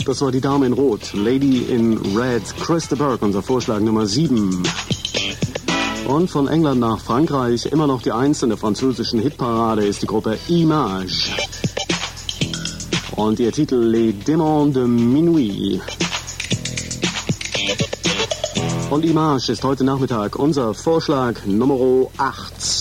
Das war die Dame in Rot, Lady in Red, Chris de Burgh, unser Vorschlag Nummer 7. Und von England nach Frankreich, immer noch die 1 in der französischen Hitparade, ist die Gruppe Image. Und ihr Titel Les Démons de Minuit. Und Image ist heute Nachmittag unser Vorschlag Nummer 8.